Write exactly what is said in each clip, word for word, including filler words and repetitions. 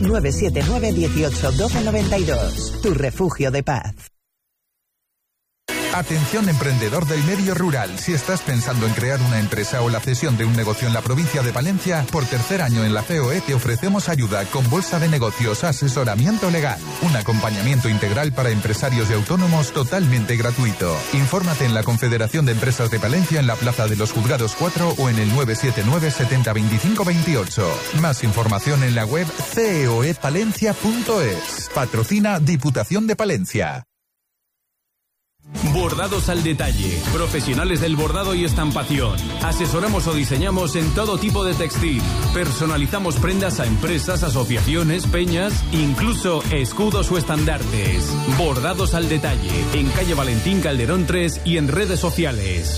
nueve siete nueve dieciocho doce noventa y dos. Tu refugio de paz. Atención emprendedor del medio rural, si estás pensando en crear una empresa o la cesión de un negocio en la provincia de Palencia, por tercer año en la C O E te ofrecemos ayuda con bolsa de negocios, asesoramiento legal, un acompañamiento integral para empresarios y autónomos totalmente gratuito. Infórmate en la Confederación de Empresas de Palencia en la Plaza de los Juzgados cuatro o en el nueve siete nueve setenta veinticinco veintiocho. Más información en la web ceoepalencia punto es. Patrocina Diputación de Palencia. Bordados al detalle, profesionales del bordado y estampación. Asesoramos o diseñamos en todo tipo de textil. Personalizamos prendas a empresas, asociaciones, peñas, incluso escudos o estandartes. Bordados al detalle, en calle Valentín Calderón tres y en redes sociales.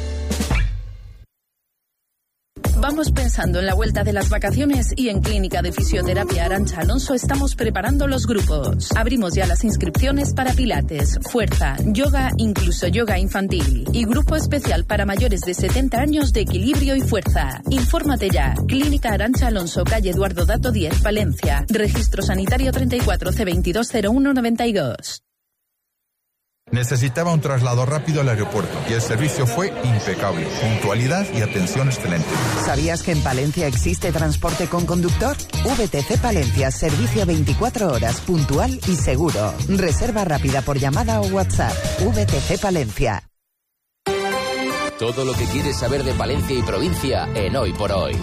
Vamos pensando en la vuelta de las vacaciones y en Clínica de Fisioterapia Arantxa Alonso estamos preparando los grupos. Abrimos ya las inscripciones para pilates, fuerza, yoga, incluso yoga infantil y grupo especial para mayores de setenta años de equilibrio y fuerza. Infórmate ya. Clínica Arantxa Alonso, calle Eduardo Dato diez, Palencia. Registro sanitario treinta y cuatro C veintidós cero uno noventa y dos. Necesitaba un traslado rápido al aeropuerto y el servicio fue impecable. Puntualidad y atención excelente. ¿Sabías que en Palencia existe transporte con conductor? V T C Palencia, servicio veinticuatro horas, puntual y seguro. Reserva rápida por llamada o WhatsApp. V T C Palencia. Todo lo que quieres saber de Palencia y provincia en Hoy por Hoy.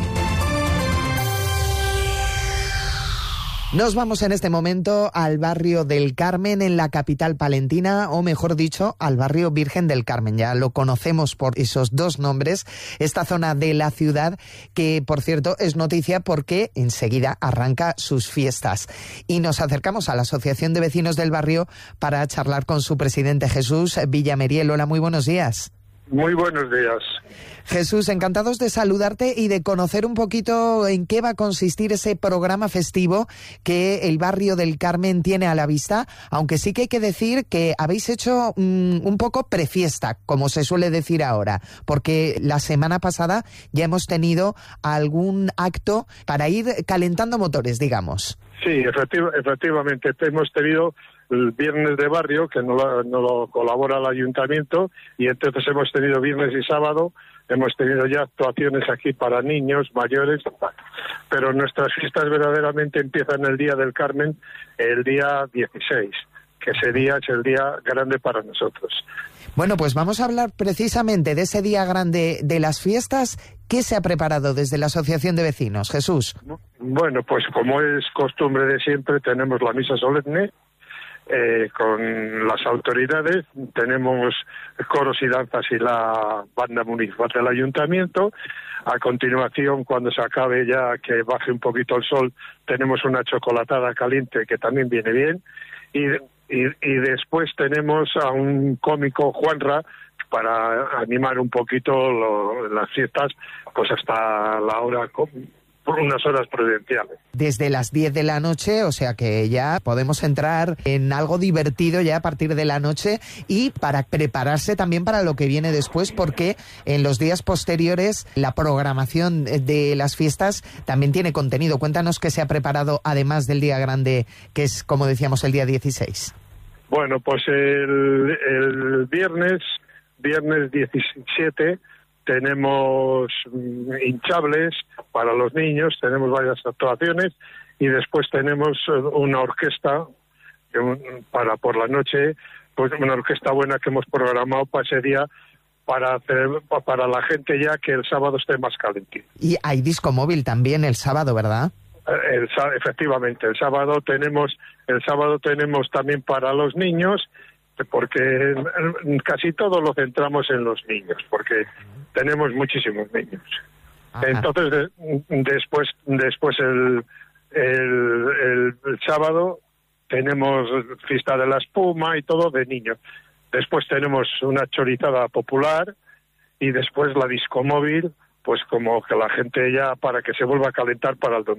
Nos vamos en este momento al barrio del Carmen, en la capital palentina, o mejor dicho, al barrio Virgen del Carmen. Ya lo conocemos por esos dos nombres, esta zona de la ciudad, que por cierto es noticia porque enseguida arranca sus fiestas. Y nos acercamos a la Asociación de Vecinos del Barrio para charlar con su presidente, Jesús Villameriel. Hola, muy buenos días. Muy buenos días. Jesús, encantados de saludarte y de conocer un poquito en qué va a consistir ese programa festivo que el barrio del Carmen tiene a la vista, aunque sí que hay que decir que habéis hecho um, un poco prefiesta, como se suele decir ahora, porque la semana pasada ya hemos tenido algún acto para ir calentando motores, digamos. Sí, efectiv- efectivamente, hemos tenido el viernes de barrio, que no lo, no lo colabora el ayuntamiento, y entonces hemos tenido viernes y sábado, hemos tenido ya actuaciones aquí para niños, mayores, pero nuestras fiestas verdaderamente empiezan el día del Carmen, el día dieciséis, que ese día es el día grande para nosotros. Bueno, pues vamos a hablar precisamente de ese día grande de las fiestas. ¿Qué se ha preparado desde la Asociación de Vecinos, Jesús? Bueno, pues como es costumbre de siempre, tenemos la misa solemne, Eh, con las autoridades, tenemos coros y danzas y la banda municipal del ayuntamiento. A continuación, cuando se acabe ya, que baje un poquito el sol, tenemos una chocolatada caliente que también viene bien, y, y, y después tenemos a un cómico, Juanra, para animar un poquito lo, las fiestas, pues hasta la hora por unas horas prudenciales. Desde las diez de la noche, o sea que ya podemos entrar en algo divertido ya a partir de la noche, y para prepararse también para lo que viene después, porque en los días posteriores la programación de las fiestas también tiene contenido. Cuéntanos qué se ha preparado además del día grande, que es, como decíamos, el día dieciséis. Bueno, pues el, el viernes, viernes diecisiete, tenemos hinchables para los niños, tenemos varias actuaciones, y después tenemos una orquesta para por la noche, pues una orquesta buena que hemos programado para ese día, para hacer, para la gente ya que el sábado esté más calentito. Y hay disco móvil también el sábado, ¿verdad? El, efectivamente, el sábado tenemos, el sábado tenemos también para los niños, porque casi todo lo centramos en los niños, porque tenemos muchísimos niños. Ajá. Entonces, de, después después el, el, el, el sábado tenemos fiesta de la espuma y todo de niños. Después tenemos una chorizada popular y después la disco móvil, pues como que la gente ya, para que se vuelva a calentar para el domingo.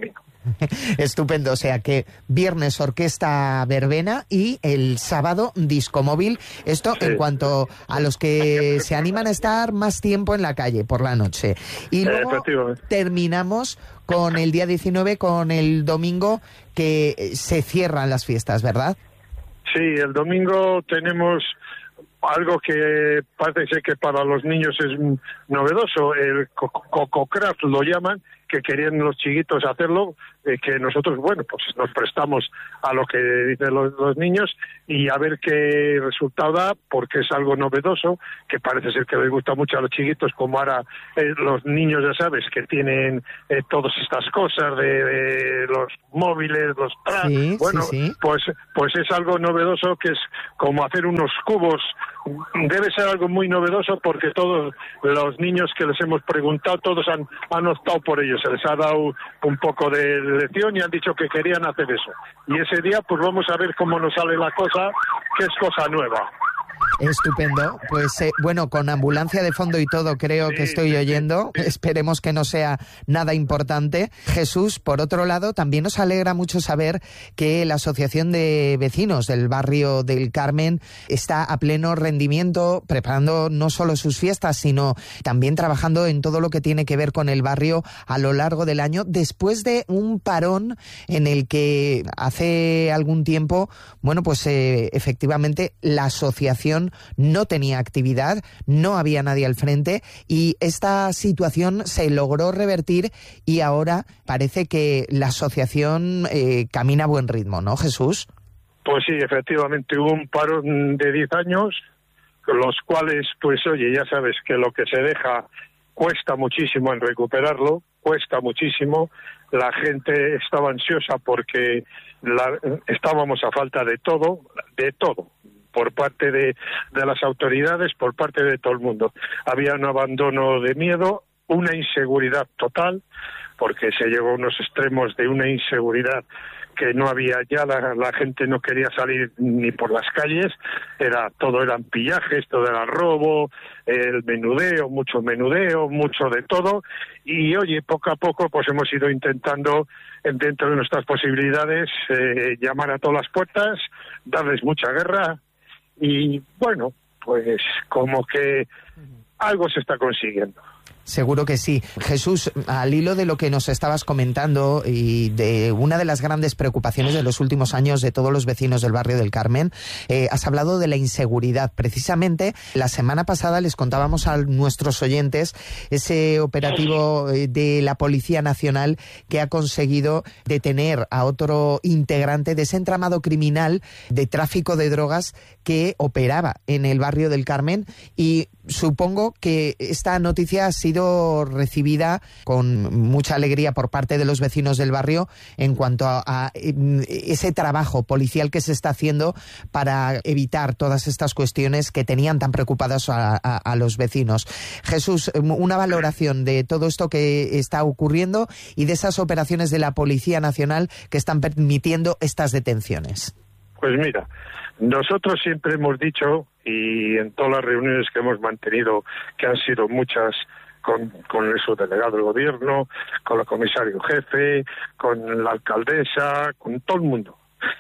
Estupendo, o sea que viernes orquesta verbena y el sábado disco móvil. Esto sí, en cuanto a los que se animan a estar más tiempo en la calle por la noche. Y luego terminamos con el día diecinueve, con el domingo, que se cierran las fiestas, ¿verdad? Sí, el domingo tenemos algo que parece que para los niños es novedoso, el Cococraft lo llaman, que querían los chiquitos hacerlo, eh, que nosotros, bueno, pues nos prestamos a lo que dicen los, los niños y a ver qué resultado da, porque es algo novedoso, que parece ser que les gusta mucho a los chiquitos, como ahora eh, los niños, ya sabes, que tienen eh, todas estas cosas de, de los móviles, los tra sí, bueno, sí, sí. pues pues es algo novedoso, que es como hacer unos cubos. Debe ser algo muy novedoso, porque todos los niños que les hemos preguntado, todos han, han optado por ellos. Se les ha dado un poco de lección y han dicho que querían hacer eso. Y ese día pues vamos a ver cómo nos sale la cosa, que es cosa nueva. Estupendo. Pues eh, bueno, con ambulancia de fondo y todo creo sí, que estoy sí, oyendo. Sí, sí. Esperemos que no sea nada importante. Jesús, por otro lado, también nos alegra mucho saber que la Asociación de Vecinos del Barrio del Carmen está a pleno rendimiento, preparando no solo sus fiestas, sino también trabajando en todo lo que tiene que ver con el barrio a lo largo del año, después de un parón en el que hace algún tiempo, bueno, pues eh, efectivamente la asociación no tenía actividad, no había nadie al frente y esta situación se logró revertir y ahora parece que la asociación eh, camina a buen ritmo, ¿no, Jesús? Pues sí, efectivamente, hubo un parón de diez años, los cuales, pues oye, ya sabes que lo que se deja cuesta muchísimo en recuperarlo, cuesta muchísimo, la gente estaba ansiosa porque la, estábamos a falta de todo, de todo. Por parte de, de las autoridades, por parte de todo el mundo. Había un abandono de miedo, una inseguridad total, porque se llegó a unos extremos de una inseguridad que no había ya, la, la gente no quería salir ni por las calles, era todo eran pillajes, todo era robo, el menudeo, mucho menudeo, mucho de todo, y oye, poco a poco pues hemos ido intentando, dentro de nuestras posibilidades, eh, llamar a todas las puertas, darles mucha guerra, y bueno, pues como que algo se está consiguiendo. Seguro que sí. Jesús, al hilo de lo que nos estabas comentando y de una de las grandes preocupaciones de los últimos años de todos los vecinos del barrio del Carmen, eh, has hablado de la inseguridad. Precisamente la semana pasada les contábamos a nuestros oyentes ese operativo de la Policía Nacional que ha conseguido detener a otro integrante de ese entramado criminal de tráfico de drogas que operaba en el barrio del Carmen, y supongo que esta noticia ha sido recibida con mucha alegría por parte de los vecinos del barrio en cuanto a, a ese trabajo policial que se está haciendo para evitar todas estas cuestiones que tenían tan preocupados a, a, a los vecinos. Jesús, una valoración de todo esto que está ocurriendo y de esas operaciones de la Policía Nacional que están permitiendo estas detenciones. Pues mira, nosotros siempre hemos dicho, y en todas las reuniones que hemos mantenido, que han sido muchas, con, con el subdelegado del gobierno, con el comisario jefe, con la alcaldesa, con todo el mundo,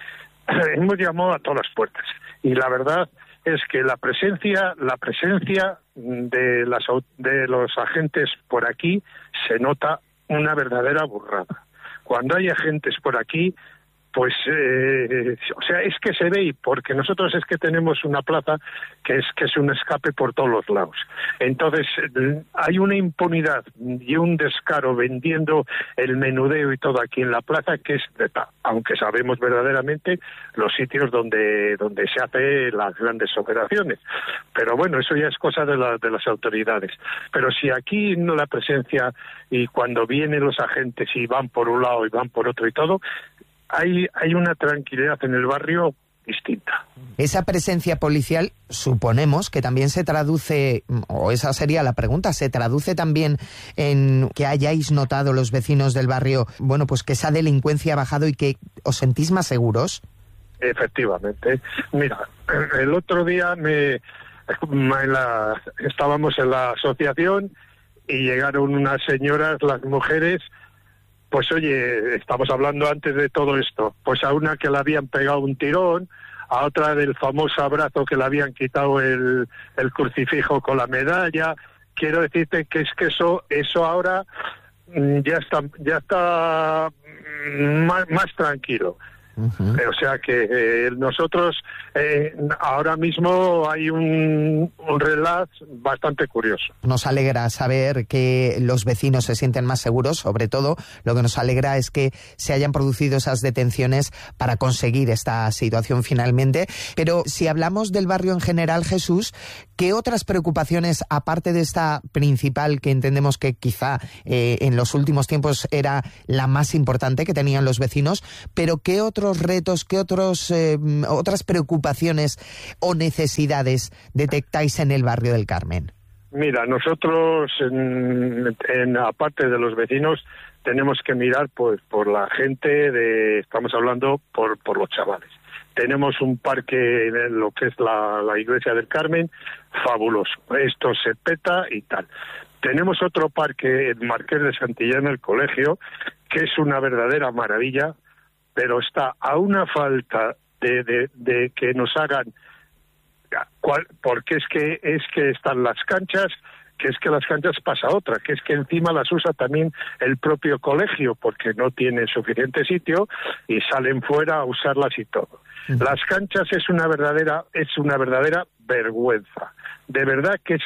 hemos llamado a todas las puertas. Y la verdad es que la presencia, la presencia de, las, de los agentes por aquí se nota una verdadera burrada. Cuando hay agentes por aquí, pues, eh, o sea, es que se ve, porque nosotros es que tenemos una plaza que es que es un escape por todos los lados. Entonces, hay una impunidad y un descaro vendiendo el menudeo y todo aquí en la plaza que es de tal, aunque sabemos verdaderamente los sitios donde donde se hacen las grandes operaciones. Pero bueno, eso ya es cosa de, la, de las autoridades. Pero si aquí no la presencia, y cuando vienen los agentes y van por un lado y van por otro y todo, Hay, hay una tranquilidad en el barrio distinta. Esa presencia policial, suponemos que también se traduce, o esa sería la pregunta, ¿se traduce también en que hayáis notado los vecinos del barrio, bueno, pues que esa delincuencia ha bajado y que os sentís más seguros? Efectivamente. Mira, el otro día me, en la, estábamos en la asociación y llegaron unas señoras, las mujeres, pues oye, estamos hablando antes de todo esto, pues a una que le habían pegado un tirón, a otra del famoso abrazo que le habían quitado el, el crucifijo con la medalla. Quiero decirte que es que eso, eso ahora ya está, ya está más, más tranquilo. Uh-huh. O sea que eh, nosotros eh, ahora mismo hay un, un relax bastante curioso. Nos alegra saber que los vecinos se sienten más seguros, sobre todo lo que nos alegra es que se hayan producido esas detenciones para conseguir esta situación finalmente. Pero si hablamos del barrio en general, Jesús, ¿qué otras preocupaciones, aparte de esta principal que entendemos que quizá eh, en los últimos tiempos era la más importante que tenían los vecinos, pero qué otros retos, qué otros, eh, otras preocupaciones o necesidades detectáis en el barrio del Carmen? Mira, nosotros, en, en aparte de los vecinos, tenemos que mirar pues por la gente, de estamos hablando por, por los chavales. Tenemos un parque en lo que es la, la iglesia del Carmen, fabuloso. Esto se peta y tal. Tenemos otro parque, el Marqués de Santillán, el colegio, que es una verdadera maravilla, pero está a una falta de, de, de que nos hagan, cual, porque es que es que están las canchas, que es que las canchas pasa otra, que es que encima las usa también el propio colegio, porque no tiene suficiente sitio y salen fuera a usarlas y todo. Uh-huh. Las canchas es una verdadera, es una verdadera vergüenza. De verdad que es